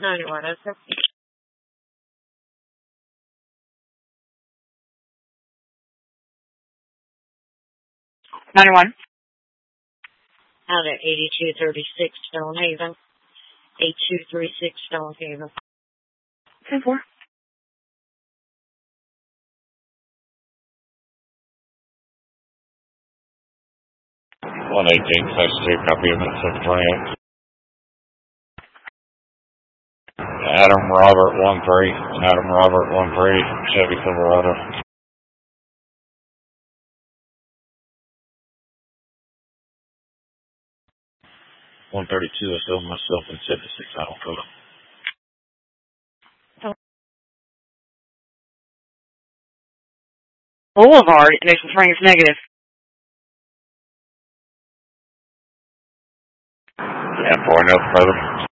91, okay. 91. Out at 8236 Stonehaven. 8236 Stonehaven. 10-4. 118, copy of it, 728. Adam Robert 13. Adam Robert 13, Chevy Silverado. 132, I sold myself in 76 Idle Coda. Boulevard, Initial Springs negative. Yeah, 4 no further.